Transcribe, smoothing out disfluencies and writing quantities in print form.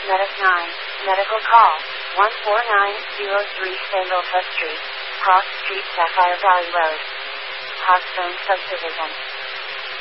Medic 9, medical call, 14903 Sandalwood Street, Cross Street, Sapphire Valley Road. Hawthorne Subdivision.